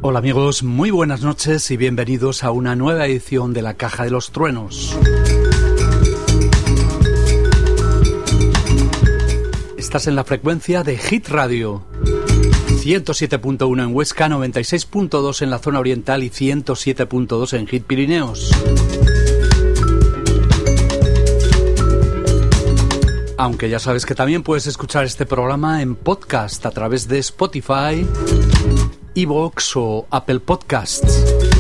Hola amigos, muy buenas noches y bienvenidos a una nueva edición de La Caja de los Truenos. Estás en la frecuencia de Hit Radio, 107.1 en Huesca, 96.2 en la zona oriental y 107.2 en Hit Pirineos. Aunque ya sabes que también puedes escuchar este programa en podcast a través de Spotify, iVoox o Apple Podcasts.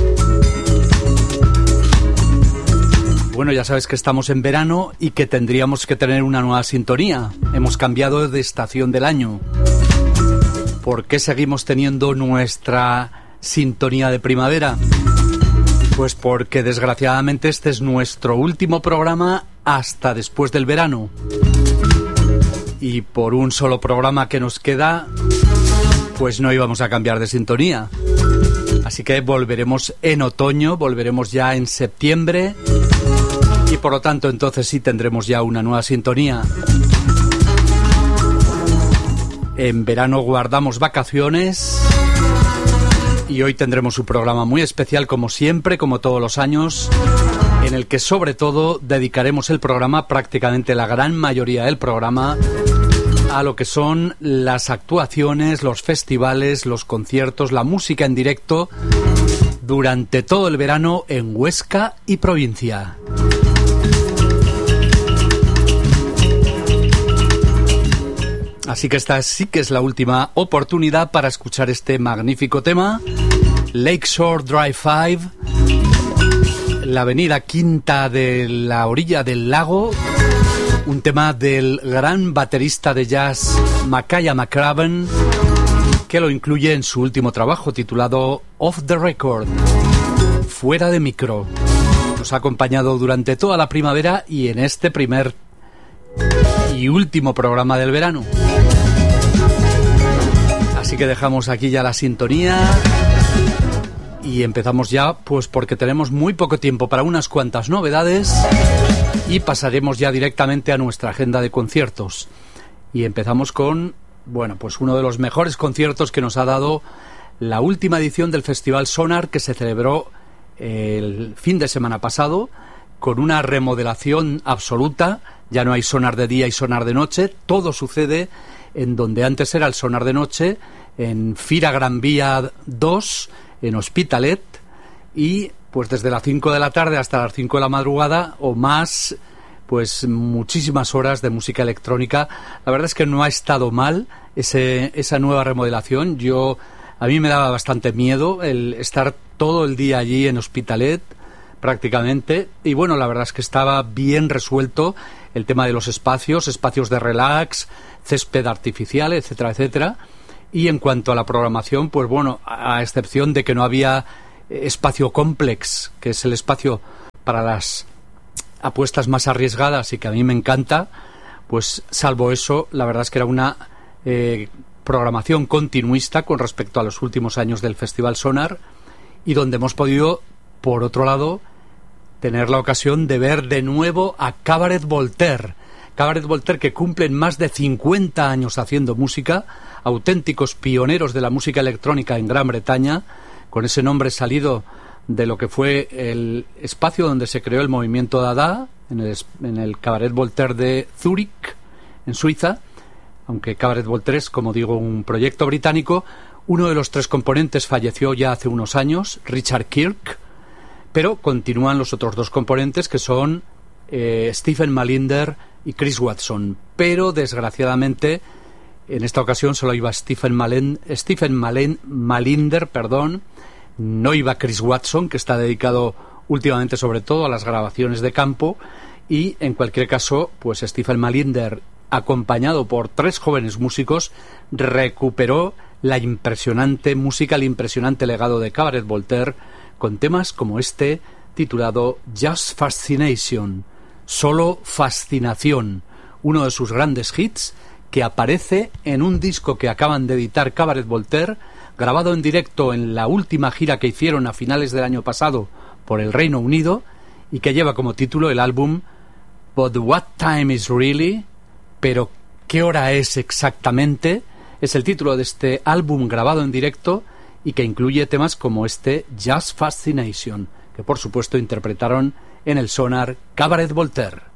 Bueno, ya sabes que estamos en verano y que tendríamos que tener una nueva sintonía. Hemos cambiado de estación del año. ¿Por qué seguimos teniendo nuestra sintonía de primavera? Pues porque desgraciadamente este es nuestro último programa hasta después del verano. Y por un solo programa que nos queda, pues no íbamos a cambiar de sintonía. Así que volveremos en otoño, volveremos ya en septiembre y por lo tanto entonces sí tendremos ya una nueva sintonía. En verano guardamos vacaciones y hoy tendremos un programa muy especial como siempre, como todos los años, en el que sobre todo dedicaremos el programa, prácticamente la gran mayoría del programa, a lo que son las actuaciones, los festivales, los conciertos, la música en directo durante todo el verano en Huesca y provincia. Así que esta sí que es la última oportunidad para escuchar este magnífico tema, Lakeshore Drive 5, la avenida quinta de la orilla del lago, un tema del gran baterista de jazz Makaya McCraven, que lo incluye en su último trabajo titulado Off the Record, fuera de micro. Nos ha acompañado durante toda la primavera y en este primer y último programa del verano. Así que dejamos aquí ya la sintonía y empezamos ya, pues porque tenemos muy poco tiempo para unas cuantas novedades y pasaremos ya directamente a nuestra agenda de conciertos. Y empezamos con, bueno, pues uno de los mejores conciertos que nos ha dado la última edición del Festival Sonar, que se celebró el fin de semana pasado, con una remodelación absoluta. Ya no hay sonar de día y sonar de noche, todo sucede en donde antes era el sonar de noche, en Fira Gran Vía 2, en Hospitalet, y pues desde las 5 de la tarde hasta las 5 de la madrugada o más, pues muchísimas horas de música electrónica. La verdad es que no ha estado mal esa nueva remodelación. A mí me daba bastante miedo el estar todo el día allí en Hospitalet, prácticamente, y bueno, la verdad es que estaba bien resuelto el tema de los espacios de relax, césped artificial, etcétera, etcétera. Y en cuanto a la programación, pues bueno, a excepción de que no había espacio complex, que es el espacio para las apuestas más arriesgadas y que a mí me encanta, pues salvo eso, la verdad es que era una programación continuista con respecto a los últimos años del Festival Sonar, y donde hemos podido, por otro lado, tener la ocasión de ver de nuevo a Cabaret Voltaire, que cumplen más de 50 años haciendo música, auténticos pioneros de la música electrónica en Gran Bretaña, con ese nombre salido de lo que fue el espacio donde se creó el movimiento Dada, en el Cabaret Voltaire de Zúrich, en Suiza, aunque Cabaret Voltaire es, como digo, un proyecto británico. Uno de los tres componentes falleció ya hace unos años, Richard Kirk, pero continúan los otros dos componentes, que son Stephen Malinder y Chris Watson, pero desgraciadamente en esta ocasión solo iba Malinder, no iba Chris Watson, que está dedicado últimamente sobre todo a las grabaciones de campo, y en cualquier caso, pues Stephen Malinder, acompañado por tres jóvenes músicos, recuperó la impresionante música, el impresionante legado de Cabaret Voltaire, con temas como este, titulado Just Fascination, solo fascinación, uno de sus grandes hits, que aparece en un disco que acaban de editar Cabaret Voltaire, grabado en directo en la última gira que hicieron a finales del año pasado por el Reino Unido, y que lleva como título el álbum But What Time Is Really, pero ¿qué hora es exactamente? Es el título de este álbum grabado en directo y que incluye temas como este Just Fascination, que por supuesto interpretaron en el Sonar Cabaret Voltaire.